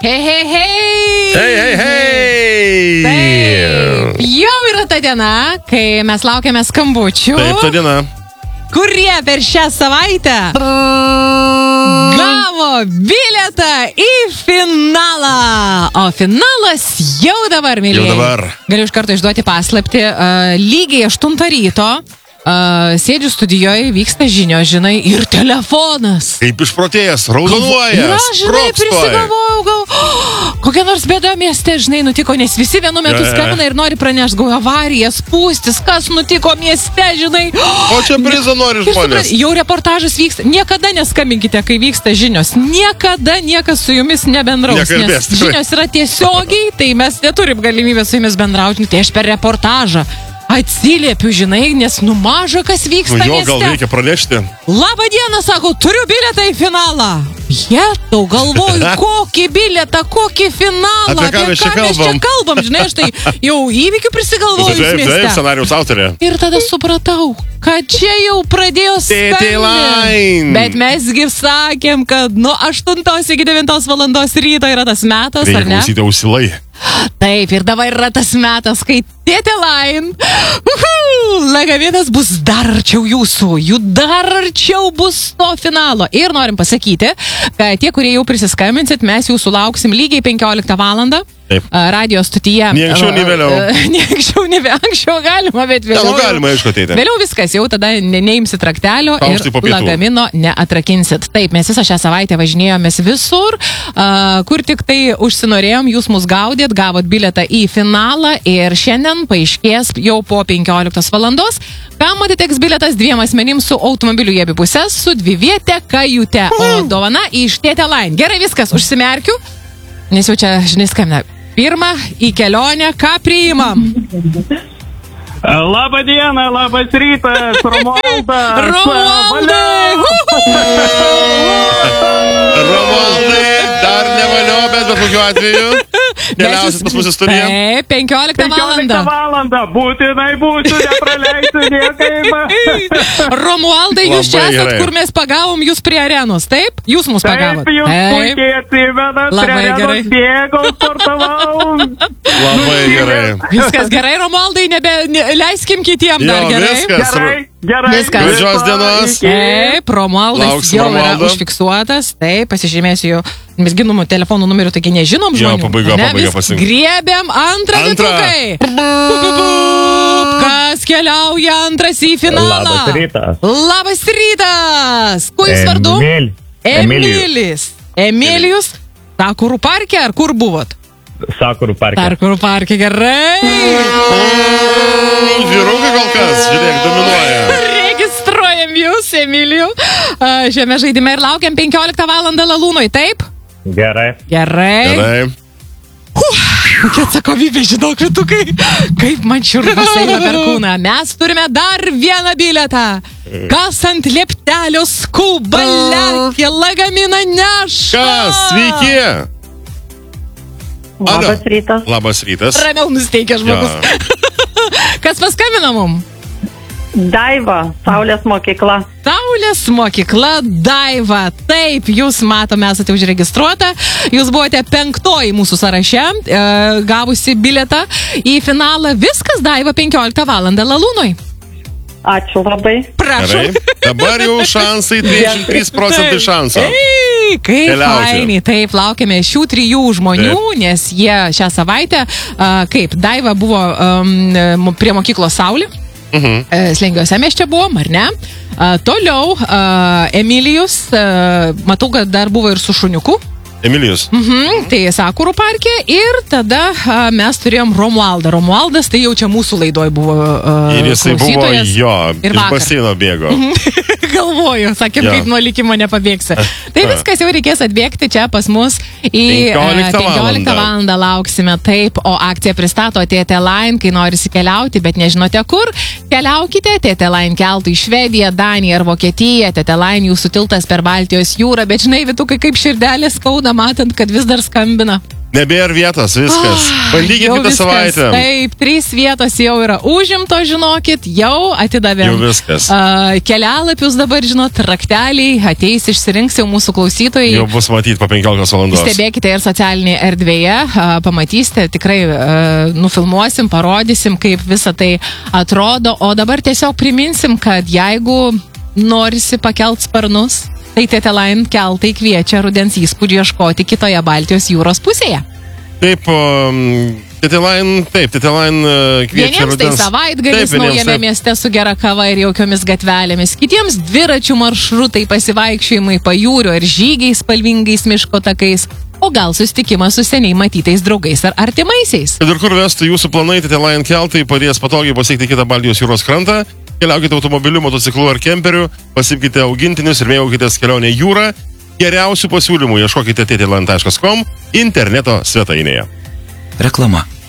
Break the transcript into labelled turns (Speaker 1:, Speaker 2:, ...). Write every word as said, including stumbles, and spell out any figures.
Speaker 1: Hei, hei, hei!
Speaker 2: Hei, hei, hei!
Speaker 1: Taip, jau yra ta diena, kai mes laukiame skambučių.
Speaker 2: Taip, ta diena.
Speaker 1: Kurie per šią savaitę gavo bilietą į finalą. O finalas jau dabar, mylėjai.
Speaker 2: Jau dabar.
Speaker 1: Galiu iš karto išduoti paslaptį. Uh, lygiai aštuntą ryto. Uh, sėdžiu studijoje, vyksta žinios, žinai, ir telefonas.
Speaker 2: Kaip išprotėjęs, raudonuoja,
Speaker 1: Ir aš, žinai,
Speaker 2: sprogsta.
Speaker 1: prisigalvojau, gal, oh, kokia nors bėda mieste, žinai, nutiko, nes visi vienu metu
Speaker 2: Ja, ja, ja.
Speaker 1: skambina ir nori pranešti, gal avarija, spūstis, kas nutiko mieste, žinai.
Speaker 2: O čia prizą nori
Speaker 1: Ir
Speaker 2: žmonės.
Speaker 1: supranti, jau reportažas vyksta. Niekada neskambinkite, kai vyksta žinios. Niekada niekas su jumis nebendraus.
Speaker 2: Nekalbės,
Speaker 1: Nes
Speaker 2: tikrai.
Speaker 1: žinios yra tiesiogiai, tai mes neturim galimybę su jumis bendrauti. Tai aš per reportažą atsiliepiu, žinai, nes nu maža kas vyksta
Speaker 2: Nu jo,
Speaker 1: mieste.
Speaker 2: gal reikia pranešti.
Speaker 1: Labą dieną, sako, turiu bilietą į finalą. Jetau, galvoju, kokį bilietą, kokį finalą.
Speaker 2: Apie ką mes čia
Speaker 1: mes čia
Speaker 2: kalbam?
Speaker 1: kalbam, žinai, aš tai jau įvykių prisigalvoju
Speaker 2: Taip, taip,
Speaker 1: mieste.
Speaker 2: scenarijaus autorė.
Speaker 1: Ir tada supratau, kad čia jau pradėjo
Speaker 2: Tėtė
Speaker 1: skambinti.
Speaker 2: Line.
Speaker 1: Bet mesgi sakėm, kad nuo aštuntos iki devintos valandos ryto yra tas metas,
Speaker 2: Reikia
Speaker 1: ar ne?
Speaker 2: klausyti ausilai.
Speaker 1: Taip, ir dabar yra tas metas, kai Tėtė Line, uhu, lagaminas bus dar arčiau jūsų, jų dar arčiau bus to finalo. Ir norim pasakyti, kad tie, kurie jau prisiskambinsit, mes jūsų lauksim lygiai penkioliktą valandą.
Speaker 2: Taip.
Speaker 1: Radio stotyje.
Speaker 2: Nei anksčiau, nei vėliau.
Speaker 1: Nei anksčiau, nei vėliau. Anksčiau galima, bet
Speaker 2: Ne,
Speaker 1: vėliau.
Speaker 2: nu galima, aišku, ateiti.
Speaker 1: Vėliau viskas, jau tada ne, neimsit raktelio
Speaker 2: Paušti
Speaker 1: ir
Speaker 2: po pietų.
Speaker 1: lagamino neatrakinsit. Taip, mes visą šią savaitę važinėjomės visur, uh, kur tik tai užsinorėjom, jūs mus gaudėt, gavot bilietą į finalą ir šiandien paaiškės jau po penkioliktos valandos, kam atiteks bilietas dviem asmenims su automobiliu į abi pusės, su dviviete kajute, o dovana iš Tėtė Line. Gerai, viskas, užsimerkiu, nes jau čia, žinai, skambina. Pirma, į kelionę, ką priimam?
Speaker 3: Labą dieną, labas rytas, Romualdas.
Speaker 1: Romualdai!
Speaker 2: Romualdai, dar nevalio, bet bet kokiu atveju. Keliausit pas mus į studiją.
Speaker 1: Taip, penkioliktą valandą.
Speaker 3: penkioliktą valandą, būtinai būsiu, nepraleisiu niekaip.
Speaker 1: Romualdai, jūs čia
Speaker 2: Labai
Speaker 1: esat,
Speaker 2: gerai.
Speaker 1: kur mes pagavom jūs prie arenos, taip? Jūs mus pagavot.
Speaker 3: Taip, jūs puikiai atsimenat,
Speaker 1: Labai
Speaker 3: prie
Speaker 1: gerai.
Speaker 3: arenos bėgau, sportavau.
Speaker 2: Labai gerai.
Speaker 1: Viskas gerai, Romualdai, nebe, ne, leiskim kitiem dar
Speaker 2: Jo,
Speaker 1: gerai.
Speaker 2: viskas.
Speaker 3: Gerai, gerai.
Speaker 1: Viskas.
Speaker 2: Gražios dienos.
Speaker 3: Iki.
Speaker 1: Taip, Romualdas
Speaker 2: Lauksim
Speaker 1: jau yra
Speaker 2: Romualdo.
Speaker 1: užfiksuotas. Taip, pasižymėsiu jau. Mes ginumų telefonų numerių, taigi nežinom
Speaker 2: Jo,
Speaker 1: žmonių.
Speaker 2: pabaiga,
Speaker 1: Ne,
Speaker 2: pabaiga
Speaker 1: vis-
Speaker 2: pasiimk.
Speaker 1: Griebėm antrą
Speaker 2: Antrą.
Speaker 1: vytukai. Kas keliauja antras į finalą?
Speaker 3: Labas rytas.
Speaker 1: Labas rytas. Kuo jūs vardu?
Speaker 3: Emil. Emilijus.
Speaker 1: Emilis. Emilijus. Sakurų parke ar kur buvot?
Speaker 3: Sakurų parke.
Speaker 1: Sakurų parke, gerai.
Speaker 2: Vyrukai kol kas, žiūrėk, dominuoja.
Speaker 1: Registruojam jūs, Emilijų. A, Šiame žaidime ir laukiam penkioliktą valandą Lalūnoj, taip?
Speaker 3: Gerai.
Speaker 1: Gerai.
Speaker 2: Gerai.
Speaker 1: Kokia atsakomybė, žinau, kritukai. Kaip man šiurpas eina per kūną. Mes turime dar vieną bilietą. Kas ant lieptelio skuba, lekia, lagaminą neša.
Speaker 2: Kas? Sveiki.
Speaker 4: Labas rytas.
Speaker 2: Labas rytas.
Speaker 1: Ramiau nusteikęs žmogus. Kas paskambino mum?
Speaker 4: Daiva, Saulės mokykla.
Speaker 1: Saulės mokykla Daiva. Taip, jūs matome, esate užregistruota. Jūs buvote penktoji mūsų sąraše, e, gavusi bilietą į finalą. Viskas, Daiva, penkioliktą valandą Lalūnoj.
Speaker 4: Ačiū labai.
Speaker 1: Prašau.
Speaker 2: Gerai. Dabar jau šansai, trisdešimt trys procentai šansų.
Speaker 1: Ei, kaip
Speaker 2: Keliauti.
Speaker 1: fainiai. Taip, laukiame šių trijų žmonių,
Speaker 2: Taip.
Speaker 1: nes jie šią savaitę, a, kaip Daiva buvo um, prie mokyklos Saulė.
Speaker 2: Mhm.
Speaker 1: E, Slengiuose mes čia buvom, ar ne? A, toliau a, Emilijus, a, matau, kad dar buvo ir su šuniuku.
Speaker 2: Emilijus.
Speaker 1: Mhm, tai Sakurų parke. Ir tada a, mes turėjom Romualdą. Romualdas tai jau čia mūsų laidoj buvo a,
Speaker 2: Ir jisai buvo
Speaker 1: klausytojas.
Speaker 2: jo,
Speaker 1: Ir
Speaker 2: iš
Speaker 1: vakar.
Speaker 2: baseino bėgo.
Speaker 1: Galvoju, sakėm,
Speaker 2: Jo.
Speaker 1: kaip nuo likimo nepabėgsi. Tai viskas jau reikės atbėgti čia pas mus į
Speaker 2: penkioliktą
Speaker 1: penkioliktą valandą lauksime. Taip, o akciją pristato Tėtė Line, kai norisi keliauti, bet nežinote kur. Keliaukite, Tėtė Line keltų į Švediją, Daniją ar Vokietiją. Tėtė Line jūsų tiltas per Baltijos jūrą, bet žinai, Vitukai, kaip širdelė skauda, matant, kad vis dar skambina.
Speaker 2: Nebėra vietos, viskas. Bandykit
Speaker 1: Jau
Speaker 2: kitą
Speaker 1: viskas.
Speaker 2: savaitę.
Speaker 1: Taip, trys vietos jau yra užimto, žinokit, jau atidavėm.
Speaker 2: Jau viskas.
Speaker 1: Uh, kelialapius dabar, žinot, rakteliai, ateis, išsirinks jau mūsų klausytojai.
Speaker 2: Jau bus matyti po penkiolikos valandos.
Speaker 1: Stebėkite ir socialinėje erdvėje, uh, pamatysite, tikrai uh, nufilmuosim, parodysim, kaip visa tai atrodo. O dabar tiesiog priminsim, kad jeigu norisi pakelt sparnus, tai Teteline keltai kviečia rudens įspūdžių ieškoti kitoje Baltijos jūros pusėje.
Speaker 2: Taip, um, Teteline, taip, Teteline uh, kviečia
Speaker 1: Vieniems tai
Speaker 2: rudens.
Speaker 1: savaitgalis
Speaker 2: Taip, vieniems
Speaker 1: naujame
Speaker 2: taip.
Speaker 1: mieste su gera kava ir jaukiomis gatvelėmis, kitiems dviračių maršrutai, pasivaikščiojimai pajūrio ir žygiai spalvingais miško takais, o gal susitikimas su seniai matytais draugais ar artimaisiais.
Speaker 2: Kad ir kur vestų jūsų planai, Teteline keltai padės patogiai pasiekti kitą Baltijos jūros krantą. Keliaukite automobiliu, motociklu ar kemperiu, pasimkite augintinius ir mėgaukitės kelionę jūrą. Geriausių pasiūlymų ieškokite teteline taškas com interneto svetainėje.
Speaker 5: Reklama.